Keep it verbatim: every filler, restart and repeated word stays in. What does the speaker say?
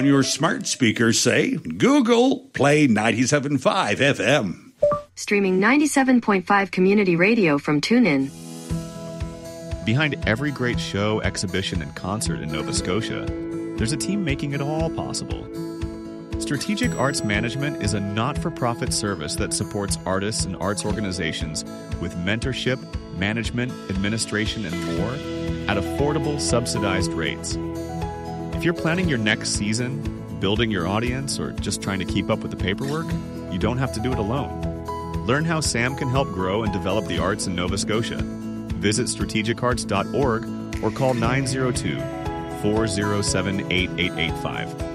on your smart speaker, say, Google, play ninety-seven point five F M. Streaming ninety-seven point five Community Radio from TuneIn. Behind every great show, exhibition, and concert in Nova Scotia, there's a team making it all possible. Strategic Arts Management is a not-for-profit service that supports artists and arts organizations with mentorship, management, administration, and more at affordable, subsidized rates. If you're planning your next season, building your audience, or just trying to keep up with the paperwork, you don't have to do it alone. Learn how SAM can help grow and develop the arts in Nova Scotia. Visit strategic arts dot org or call nine zero two, four zero seven, eight eight eight five.